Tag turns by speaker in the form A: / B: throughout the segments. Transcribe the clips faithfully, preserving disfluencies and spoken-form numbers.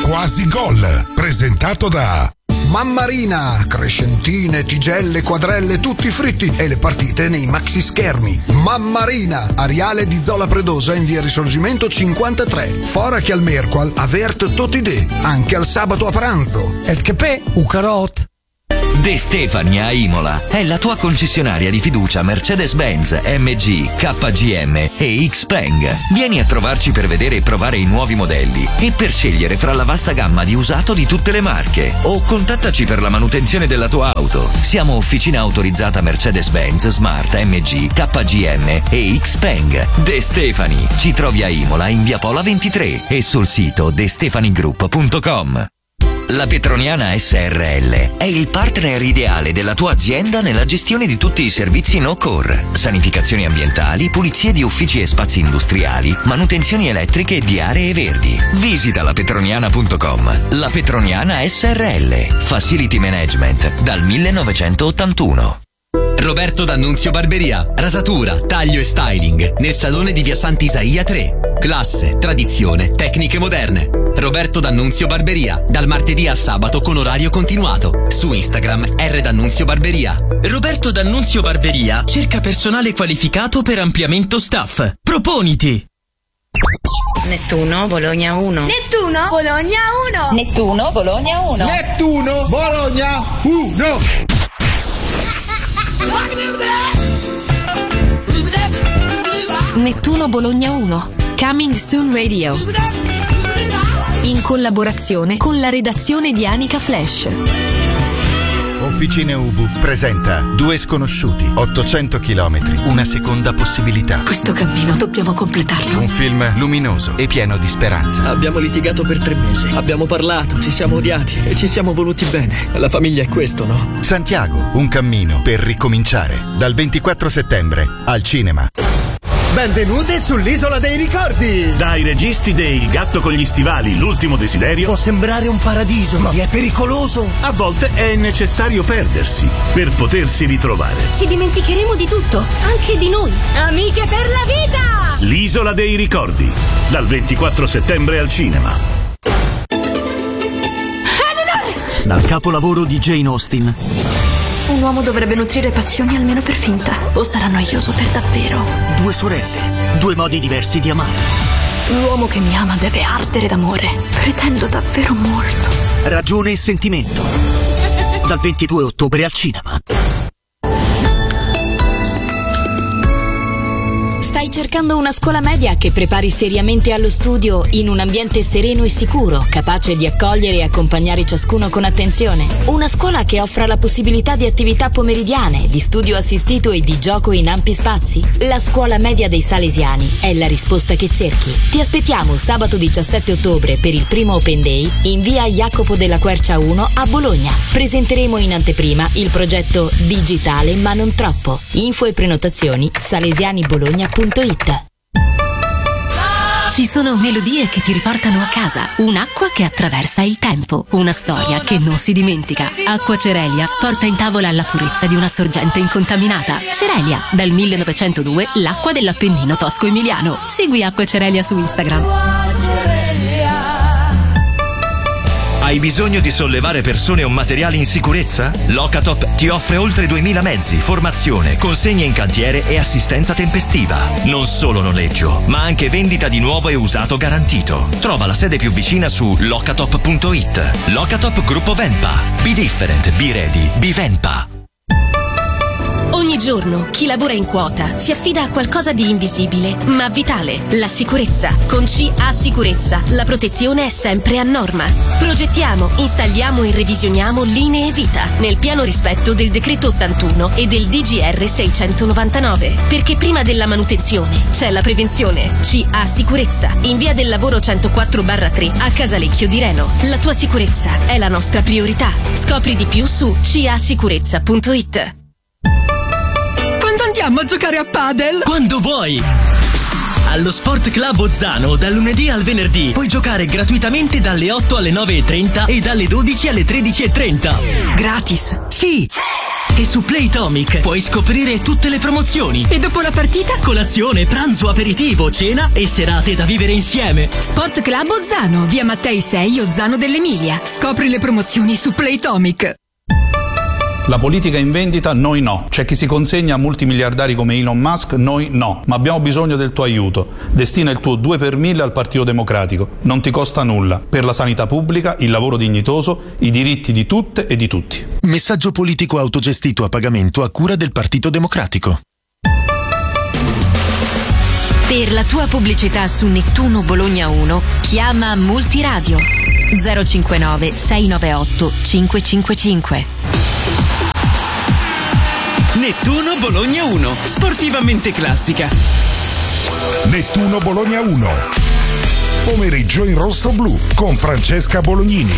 A: Quasi Gol, presentato da Mammarina, crescentine, tigelle, quadrelle, tutti fritti e le partite nei maxi schermi. Mammarina, Ariale di Zola Predosa in via Risorgimento cinquantatré. Fora che al Merqual, avert tutti de, anche al sabato a pranzo.
B: E che pe, u carot.
C: De Stefani a Imola è la tua concessionaria di fiducia Mercedes-Benz, M G, K G M e Xpeng. Vieni a trovarci per vedere e provare i nuovi modelli e per scegliere fra la vasta gamma di usato di tutte le marche. O contattaci per la manutenzione della tua auto. Siamo officina autorizzata Mercedes-Benz, Smart, M G, K G M e Xpeng. De Stefani. Ci trovi a Imola in via Pola ventitré e sul sito de stefani group punto com. La Petroniana S R L è il partner ideale della tua azienda nella gestione di tutti i servizi no-core, sanificazioni ambientali, pulizie di uffici e spazi industriali, manutenzioni elettriche e di aree verdi. Visita la petroniana punto com. La Petroniana S R L, Facility Management dal millenovecentottantuno.
D: Roberto D'Annunzio Barberia, rasatura, taglio e styling nel salone di via Sant'Isaia tre. Classe, tradizione, tecniche moderne. Roberto D'Annunzio Barberia, dal martedì al sabato con orario continuato. Su Instagram R D'Annunzio Barberia.
E: Roberto D'Annunzio Barberia cerca personale qualificato per ampliamento staff. Proponiti!
F: Nettuno, Bologna uno.
G: Nettuno, Bologna uno.
F: Nettuno, Bologna uno.
H: Nettuno, Bologna uno.
I: Nettuno Bologna uno. Coming Soon Radio. In collaborazione con la redazione di Anica Flash.
J: Officine Ubu presenta Due sconosciuti, ottocento chilometri, una seconda possibilità.
I: Questo cammino dobbiamo completarlo.
J: Un film luminoso e pieno di speranza.
E: Abbiamo litigato per tre mesi, abbiamo parlato, ci siamo odiati e ci siamo voluti bene. La famiglia è questo, no?
J: Santiago, un cammino per ricominciare. Dal ventiquattro settembre al cinema.
H: Benvenuti sull'Isola dei Ricordi!
K: Dai registi dei Il gatto con gli stivali, l'ultimo desiderio.
H: Può sembrare un paradiso, ma è pericoloso.
K: A volte è necessario perdersi per potersi ritrovare.
G: Ci dimenticheremo di tutto, anche di noi. Amiche per la vita!
K: L'Isola dei Ricordi, dal ventiquattro settembre al cinema.
G: Eleanor!
E: Dal capolavoro di Jane Austen.
I: Un uomo dovrebbe nutrire passioni almeno per finta, o sarà noioso per davvero.
E: Due sorelle, due modi diversi di amare.
I: L'uomo che mi ama deve ardere d'amore. Pretendo davvero molto.
E: Ragione e sentimento. Dal ventidue ottobre al cinema.
L: Stai cercando una scuola media che prepari seriamente allo studio in un ambiente sereno e sicuro, capace di accogliere e accompagnare ciascuno con attenzione? Una scuola che offra la possibilità di attività pomeridiane, di studio assistito e di gioco in ampi spazi? La scuola media dei Salesiani è la risposta che cerchi. Ti aspettiamo sabato diciassette ottobre per il primo Open Day in via Jacopo della Quercia uno a Bologna. Presenteremo in anteprima il progetto Digitale ma non troppo. Info e prenotazioni salesianibologna punto it.
M: Ci sono melodie che ti riportano a casa, un'acqua che attraversa il tempo, una storia che non si dimentica. Acqua Cerelia porta in tavola la purezza di una sorgente incontaminata. Cerelia, dal millenovecentodue l'acqua dell'Appennino tosco-emiliano. Segui Acqua Cerelia su Instagram.
C: Hai bisogno di sollevare persone o materiali in sicurezza? Locatop ti offre oltre duemila mezzi, formazione, consegne in cantiere e assistenza tempestiva. Non solo noleggio, ma anche vendita di nuovo e usato garantito. Trova la sede più vicina su locatop punto it. Locatop Gruppo Venpa. Be different, be ready, be Venpa.
M: Ogni giorno chi lavora in quota si affida a qualcosa di invisibile ma vitale, la sicurezza. Con C A Sicurezza la protezione è sempre a norma. Progettiamo, installiamo e revisioniamo linee vita nel pieno rispetto del decreto ottantuno e del D G R seicentonovantanove, perché prima della manutenzione c'è la prevenzione. C A Sicurezza in via del lavoro centoquattro barra tre a Casalecchio di Reno. La tua sicurezza è la nostra priorità. Scopri di più su c a sicurezza punto it.
N: Andiamo a giocare a padel?
E: Quando vuoi! Allo Sport Club Ozzano, dal lunedì al venerdì, puoi giocare gratuitamente dalle otto alle nove e trenta e dalle dodici alle tredici e trenta.
N: Gratis?
E: Sì! E su Playtomic puoi scoprire tutte le promozioni. E dopo la partita, colazione, pranzo, aperitivo, cena e serate da vivere insieme.
B: Sport Club Ozzano, via Mattei sei, Ozzano dell'Emilia. Scopri le promozioni su Playtomic.
N: La politica in vendita, noi no. C'è chi si consegna a multimiliardari come Elon Musk, noi no. Ma abbiamo bisogno del tuo aiuto. Destina il tuo due per mille al Partito Democratico. Non ti costa nulla. Per la sanità pubblica, il lavoro dignitoso, i diritti di tutte e di tutti.
O: Messaggio politico autogestito a pagamento a cura del Partito Democratico.
I: Per la tua pubblicità su Nettuno Bologna uno, chiama Multiradio zero cinquantanove sei novantaotto cinque cinque cinque.
E: Nettuno Bologna uno, sportivamente classica.
P: Nettuno Bologna uno. Pomeriggio in rosso-blu con Francesca Bolognini.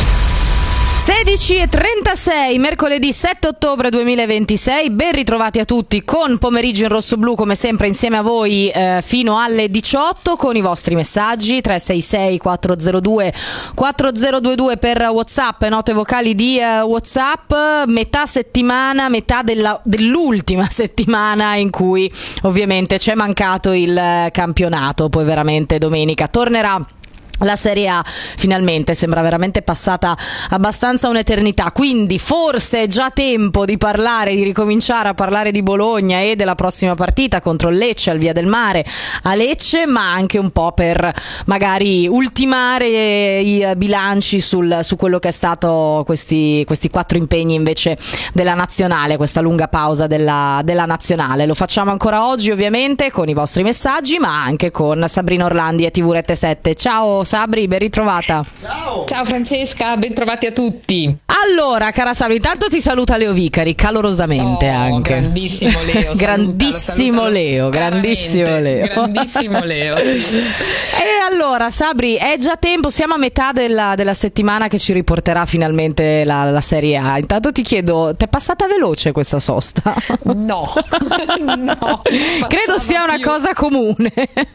Q: sedici e trentasei, mercoledì sette ottobre duemilaventisei, ben ritrovati a tutti con Pomeriggio in rosso-blu, come sempre insieme a voi eh, fino alle diciotto con i vostri messaggi tre sei sei quattro zero due quattro zero due due per WhatsApp e note vocali di eh, WhatsApp. Metà settimana, metà della, dell'ultima settimana in cui ovviamente c'è mancato il eh, campionato, poi veramente domenica tornerà la Serie A, finalmente sembra veramente passata abbastanza un'eternità, quindi forse è già tempo di parlare, di ricominciare a parlare di Bologna e della prossima partita contro il Lecce al Via del Mare a Lecce, ma anche un po' per magari ultimare i bilanci sul, su quello che è stato questi, questi quattro impegni invece della nazionale, questa lunga pausa della, della nazionale. Lo facciamo ancora oggi ovviamente con i vostri messaggi, ma anche con Sabrina Orlandi e T V Rete sette. Ciao Sabri, ben ritrovata.
R: Ciao. Ciao Francesca, ben trovati a tutti.
Q: Allora, cara Sabri, intanto ti saluta Leo Vicari, calorosamente
R: oh,
Q: anche.
R: Grandissimo Leo.
Q: grandissimo
R: salutalo,
Q: Leo, grandissimo Leo.
R: Grandissimo Leo. Sì.
Q: E allora, Sabri, è già tempo, siamo a metà della, della settimana che ci riporterà finalmente la, la Serie A. Intanto ti chiedo, ti è passata veloce questa sosta?
R: No. no.
Q: Credo sia una
R: più.
Q: cosa comune.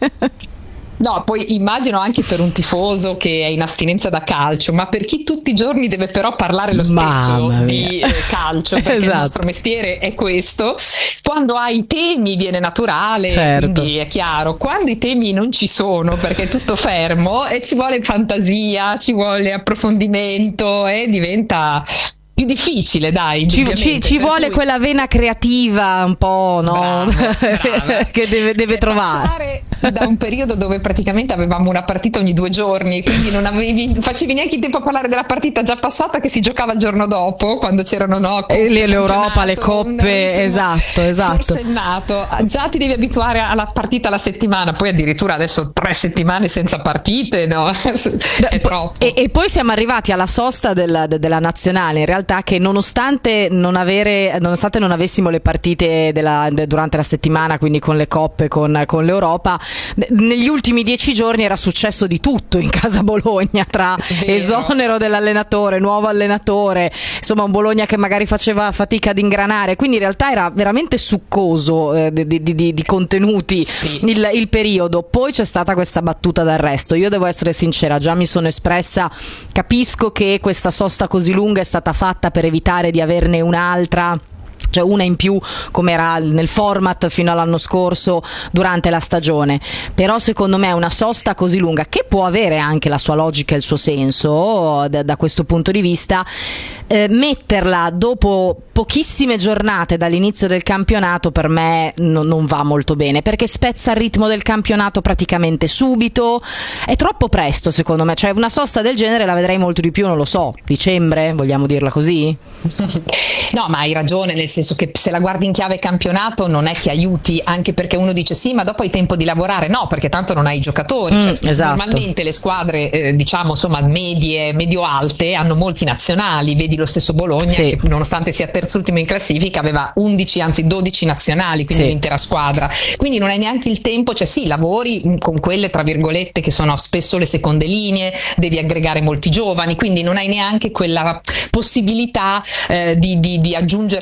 R: No, poi immagino anche per un tifoso che è in astinenza da calcio, ma per chi tutti i giorni deve però parlare lo stesso di eh, calcio, perché esatto. il nostro mestiere è questo, quando hai i temi viene naturale,
Q: certo.
R: quindi è chiaro, quando i temi non ci sono perché è tutto fermo e ci vuole fantasia, ci vuole approfondimento e diventa più difficile, dai.
Q: Ci, ci, ci vuole cui... quella vena creativa un po', no?
R: Brava, brava.
Q: che deve, deve
R: cioè,
Q: trovare.
R: Da un periodo dove praticamente avevamo una partita ogni due giorni, quindi non avevi, facevi neanche il tempo a parlare della partita già passata che si giocava il giorno dopo, quando c'erano no, coppe,
Q: l'Europa, le coppe, esatto, esatto.
R: Forsennato. Già ti devi abituare alla partita alla settimana, poi addirittura adesso tre settimane senza partite, no? È troppo.
Q: E, e poi siamo arrivati alla sosta della, della nazionale, in realtà, che nonostante non avere nonostante non avessimo le partite della, de, durante la settimana, quindi con le coppe, con, con l'Europa, negli ultimi dieci giorni era successo di tutto in casa Bologna, tra Vero. esonero dell'allenatore, nuovo allenatore, insomma un Bologna che magari faceva fatica ad ingranare, quindi in realtà era veramente succoso eh, di, di, di, di contenuti sì. il, il periodo. Poi c'è stata questa battuta d'arresto, io devo essere sincera, già mi sono espressa, capisco che questa sosta così lunga è stata fatta per evitare di averne un'altra, cioè una in più come era nel format fino all'anno scorso durante la stagione, però secondo me una sosta così lunga, che può avere anche la sua logica e il suo senso da, da questo punto di vista, eh, metterla dopo pochissime giornate dall'inizio del campionato per me no, non va molto bene, perché spezza il ritmo del campionato praticamente subito, è troppo presto secondo me, cioè una sosta del genere la vedrei molto di più, non lo so, dicembre, vogliamo dirla così?
R: No, ma hai ragione, nel senso che se la guardi in chiave campionato non è che aiuti, anche perché uno dice sì, ma dopo hai tempo di lavorare, no, perché tanto non hai i giocatori,
Q: mm,
R: cioè,
Q: esatto.
R: normalmente le squadre eh, diciamo insomma medie, medio-alte hanno molti nazionali, vedi lo stesso Bologna sì. che nonostante sia terzultimo in classifica aveva undici anzi dodici nazionali, quindi sì. l'intera squadra, quindi non hai neanche il tempo, cioè sì, lavori con quelle tra virgolette che sono spesso le seconde linee, devi aggregare molti giovani, quindi non hai neanche quella possibilità eh, di, di, di aggiungere qualcosa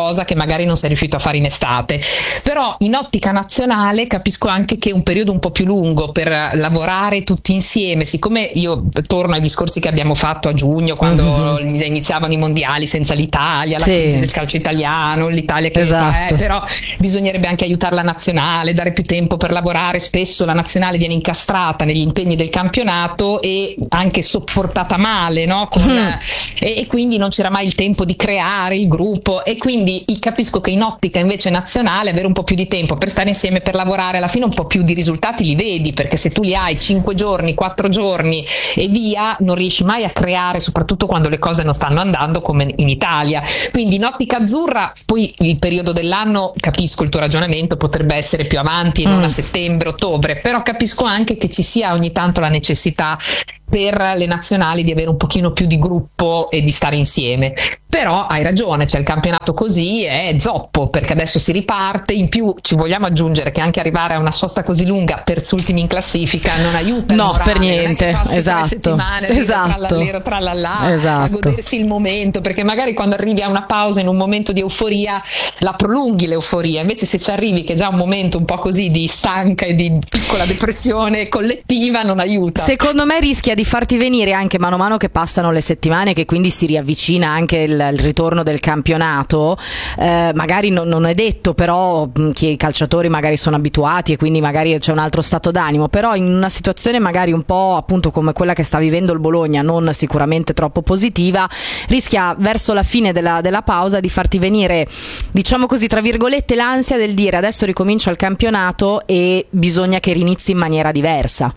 R: cosa che magari non sei riuscito a fare in estate. Però in ottica nazionale capisco anche che è un periodo un po' più lungo per lavorare tutti insieme, siccome io torno ai discorsi che abbiamo fatto a giugno quando mm-hmm. iniziavano i mondiali senza l'Italia, la sì. crisi del calcio italiano, l'Italia che
Q: esatto.
R: è, però bisognerebbe anche aiutare la nazionale, dare più tempo per lavorare. Spesso la nazionale viene incastrata negli impegni del campionato e anche sopportata male, no? Con, mm. e, e quindi non c'era mai il tempo di creare il gruppo, e quindi capisco che in ottica invece nazionale avere un po' più di tempo per stare insieme, per lavorare, alla fine un po' più di risultati li vedi, perché se tu li hai cinque giorni, quattro giorni e via, non riesci mai a creare, soprattutto quando le cose non stanno andando come in Italia. Quindi in ottica azzurra, poi il periodo dell'anno, capisco il tuo ragionamento, potrebbe essere più avanti e non
Q: Mm.
R: a settembre, ottobre, però capisco anche che ci sia ogni tanto la necessità per le nazionali di avere un pochino più di gruppo e di stare insieme. Però hai ragione, c'è il campionato così, è zoppo, perché adesso si riparte. In più ci vogliamo aggiungere che anche arrivare a una sosta così lunga, terzultimi in classifica, non aiuta il
Q: no
R: morale,
Q: per niente,
R: non è che
Q: esatto,
R: settimane,
Q: esatto.
R: tra trallallà,
Q: esatto.
R: a godersi il momento, perché magari quando arrivi a una pausa in un momento di euforia la prolunghi l'euforia, invece se ci arrivi che è già un momento un po' così di stanca e di piccola depressione collettiva, non aiuta.
Q: Secondo me rischia di farti venire anche mano a mano che passano le settimane, che quindi si riavvicina anche il, il ritorno del campionato, eh, magari non, non è detto, però che i calciatori magari sono abituati e quindi magari c'è un altro stato d'animo, però in una situazione magari un po' appunto come quella che sta vivendo il Bologna, non sicuramente troppo positiva, rischia verso la fine della, della pausa di farti venire, diciamo così, tra virgolette, l'ansia del dire adesso ricomincia il campionato e bisogna che rinizi in maniera diversa.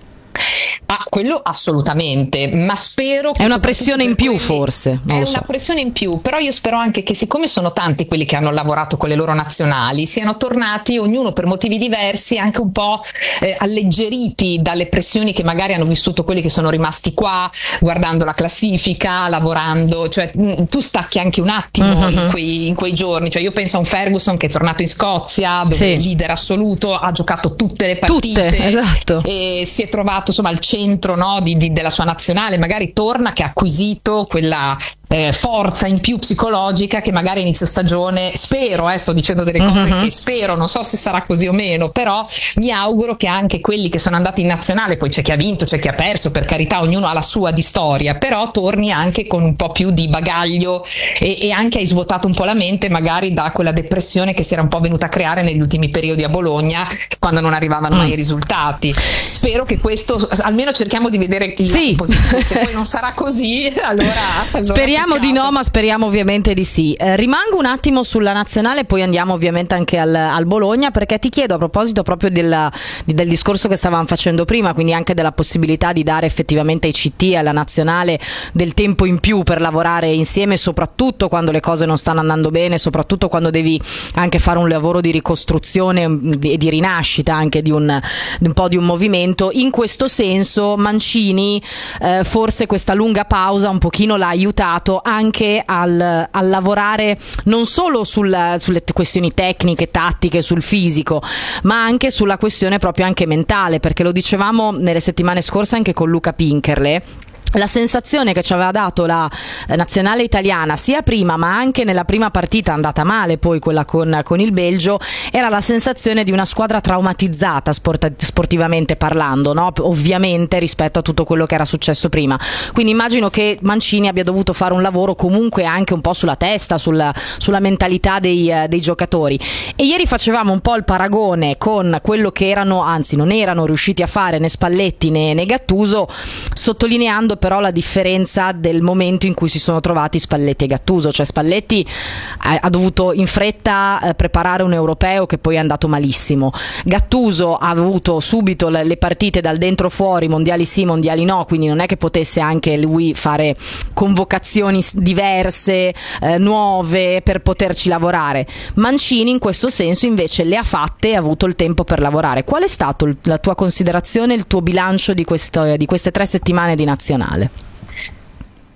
R: Ah, quello assolutamente, ma spero che
Q: è una pressione in più,
R: quelli,
Q: forse non
R: è
Q: lo so.
R: Una pressione in più, però io spero anche che, siccome sono tanti quelli che hanno lavorato con le loro nazionali, siano tornati ognuno per motivi diversi anche un po' eh, alleggeriti dalle pressioni che magari hanno vissuto quelli che sono rimasti qua guardando la classifica, lavorando, cioè mh, tu stacchi anche un attimo mm-hmm. in, quei, in quei giorni, cioè io penso a un Ferguson che è tornato in Scozia dove sì. è leader assoluto, ha giocato tutte le partite,
Q: tutte, esatto.
R: e si è trovato insomma al centro, no, di, di, della sua nazionale, magari torna che ha acquisito quella eh, forza in più psicologica che magari inizio stagione, spero, eh, sto dicendo delle cose mm-hmm. che spero, non so se sarà così o meno, però mi auguro che anche quelli che sono andati in nazionale, poi c'è chi ha vinto, c'è chi ha perso, per carità ognuno ha la sua di storia, però torni anche con un po' più di bagaglio e, e anche hai svuotato un po' la mente magari da quella depressione che si era un po' venuta a creare negli ultimi periodi a Bologna quando non arrivavano mm. mai i risultati. Spero che questo, almeno cerchiamo di vedere il
Q: sì.
R: positivo, se poi non sarà così allora, allora
Q: speriamo di no, ma speriamo ovviamente di sì. Eh, rimango un attimo sulla nazionale, poi andiamo ovviamente anche al, al Bologna, perché ti chiedo a proposito proprio del, del discorso che stavamo facendo prima, quindi anche della possibilità di dare effettivamente ai C T e alla nazionale del tempo in più per lavorare insieme, soprattutto quando le cose non stanno andando bene, soprattutto quando devi anche fare un lavoro di ricostruzione e di rinascita anche di un, di un po' di un movimento. In questo senso Mancini eh, forse questa lunga pausa un pochino l'ha aiutato anche al, al lavorare non solo sul, sulle questioni tecniche, tattiche, sul fisico, ma anche sulla questione proprio anche mentale, perché lo dicevamo nelle settimane scorse anche con Luca Pinkerle. La sensazione che ci aveva dato la nazionale italiana sia prima ma anche nella prima partita andata male, poi quella con, con il Belgio, era la sensazione di una squadra traumatizzata sport- sportivamente parlando, no? Ovviamente rispetto a tutto quello che era successo prima, quindi immagino che Mancini abbia dovuto fare un lavoro comunque anche un po' sulla testa, sulla, sulla mentalità dei, dei giocatori. E ieri facevamo un po' il paragone con quello che erano, anzi non erano riusciti a fare né Spalletti né, né Gattuso, sottolineando però la differenza del momento in cui si sono trovati Spalletti e Gattuso. Cioè Spalletti ha, ha dovuto in fretta eh, preparare un europeo che poi è andato malissimo. Gattuso ha avuto subito le, le partite dal dentro fuori, mondiali sì, mondiali no, quindi non è che potesse anche lui fare convocazioni diverse, eh, nuove per poterci lavorare. Mancini in questo senso invece le ha fatte e ha avuto il tempo per lavorare. Qual è stato il, la tua considerazione, il tuo bilancio di, questo, di queste tre settimane di nazionale?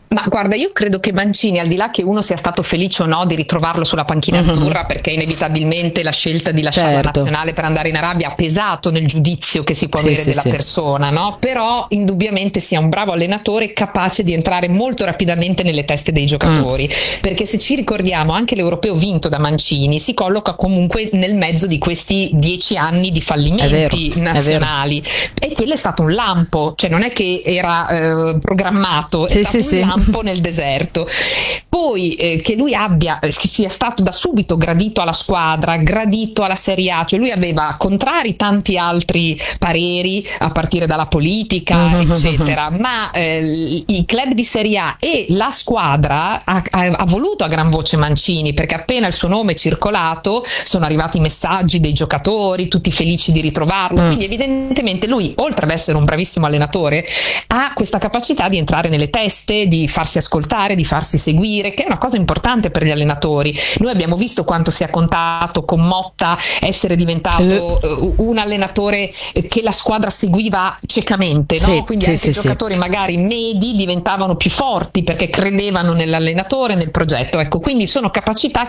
R: Ma guarda, io credo che Mancini, al di là che uno sia stato felice o no di ritrovarlo sulla panchina
Q: Mhm.
R: azzurra, perché inevitabilmente la scelta di lasciare la
Q: Certo.
R: nazionale per andare in Arabia ha pesato nel giudizio che si può
Q: Sì,
R: avere
Q: sì,
R: della
Q: sì.
R: persona, no? Però indubbiamente sia un bravo allenatore capace di entrare molto rapidamente nelle teste dei giocatori,
Q: Mm.
R: perché se ci ricordiamo anche l'europeo vinto da Mancini si colloca comunque nel mezzo di questi dieci anni di fallimenti
Q: È vero, è vero.
R: nazionali, e quello è stato un lampo, cioè non è che era eh, programmato, è
Q: Sì,
R: stato
Q: sì,
R: un
Q: sì.
R: lampo nel deserto. Poi eh, che lui abbia eh, che sia stato da subito gradito alla squadra, gradito alla Serie A, cioè lui aveva, contrari tanti altri pareri a partire dalla politica eccetera, ma eh, i i club di Serie A e la squadra ha, ha, ha voluto a gran voce Mancini, perché appena il suo nome è circolato sono arrivati messaggi dei giocatori tutti felici di ritrovarlo,
Q: Mm.
R: quindi evidentemente lui, oltre ad essere un bravissimo allenatore, ha questa capacità di entrare nelle teste, di farsi ascoltare, di farsi seguire, che è una cosa importante per gli allenatori. Noi abbiamo visto quanto sia contato con Motta essere diventato eh, un allenatore eh, che la squadra seguiva ciecamente, no?
Q: Sì,
R: Quindi
Q: sì,
R: anche
Q: sì,
R: i
Q: sì.
R: giocatori magari medi diventavano più forti perché credevano nell'allenatore, nel progetto. Ecco, quindi sono capacità